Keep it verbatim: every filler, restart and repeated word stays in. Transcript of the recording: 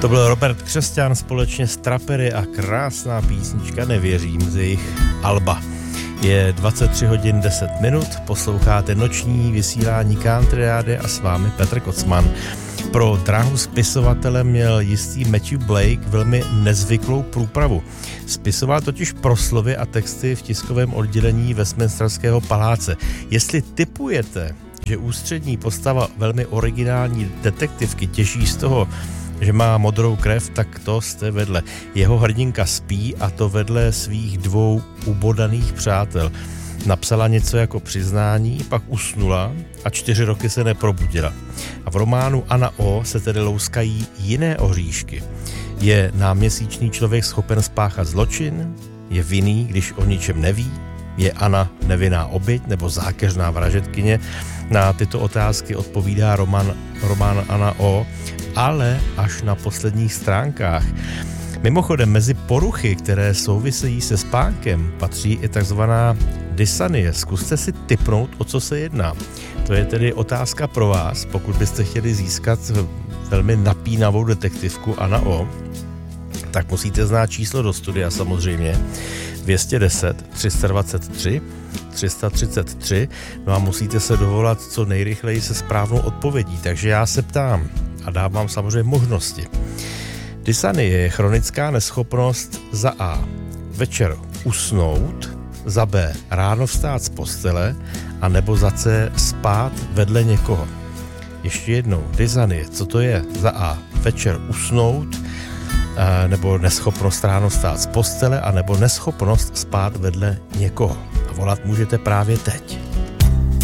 To byl Robert Křesťan společně s Trapery a krásná písnička Nevěřím z jejich alba. Je dvacet tři hodin deset minut, posloucháte noční vysílání Country Rádia a s vámi Petr Kocman. Pro dráhu spisovatele měl jistý Matthew Blake velmi nezvyklou průpravu. Spisoval totiž proslovy a texty v tiskovém oddělení Westminsterského paláce. Jestli tipujete, že ústřední postava velmi originální detektivky těší z toho, že má modrou krev, tak to jste vedle. Jeho hrdinka spí, a to vedle svých dvou ubodaných přátel. Napsala něco jako přiznání, pak usnula a čtyři roky se neprobudila. A v románu Anna O. se tedy louskají jiné oříšky. Je náměsíčný člověk schopen spáchat zločin? Je vinný, když o ničem neví? Je Anna nevinná oběť nebo zákeřná vražedkyně? Na tyto otázky odpovídá román, román Anna O., ale až na posledních stránkách. Mimochodem, mezi poruchy, které souvisejí se spánkem, patří i takzvaná dysanie. Zkuste si tipnout, o co se jedná. To je tedy otázka pro vás, pokud byste chtěli získat velmi napínavou detektivku Anna O., tak musíte znát číslo do studia samozřejmě. dvě stě deset, tři sta dvacet tři, tři sta třicet tři, no a musíte se dovolat co nejrychleji se správnou odpovědí, takže já se ptám a dávám samozřejmě možnosti. Dysanie je chronická neschopnost za A. večer usnout, za B. ráno vstát z postele, a nebo za C. spát vedle někoho. Ještě jednou, dysanie, co to je? Za A. večer usnout, nebo neschopnost ráno vstát z postele, a nebo neschopnost spát vedle někoho. A volat můžete právě teď.